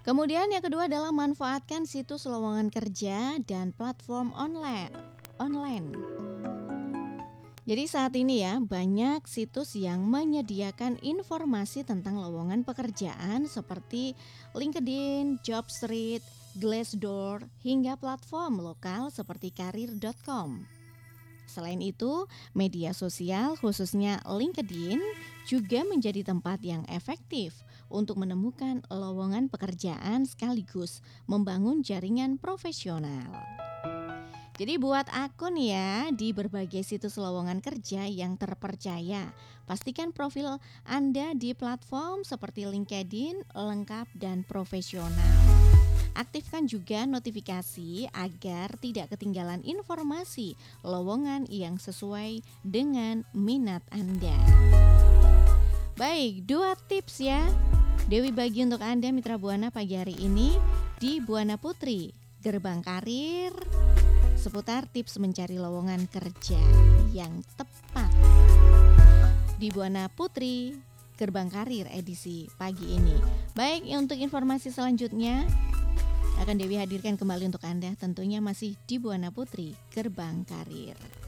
Kemudian yang kedua adalah manfaatkan situs lowongan kerja dan platform online. Jadi saat ini ya banyak situs yang menyediakan informasi tentang lowongan pekerjaan seperti LinkedIn, Jobstreet, Glassdoor, hingga platform lokal seperti karir.com. Selain itu, media sosial khususnya LinkedIn juga menjadi tempat yang efektif untuk menemukan lowongan pekerjaan sekaligus membangun jaringan profesional. Jadi buat akun ya di berbagai situs lowongan kerja yang terpercaya. Pastikan profil Anda di platform seperti LinkedIn lengkap dan profesional. Aktifkan juga notifikasi agar tidak ketinggalan informasi lowongan yang sesuai dengan minat Anda. Baik, 2 tips ya Dewi bagi untuk Anda Mitra Buana pagi hari ini di Buana Putri, Gerbang Karir, seputar tips mencari lowongan kerja yang tepat. Di Buana Putri, Gerbang Karir edisi pagi ini. Baik, untuk informasi selanjutnya akan Dewi hadirkan kembali untuk Anda, tentunya masih di Buana Putri, Gerbang Karir.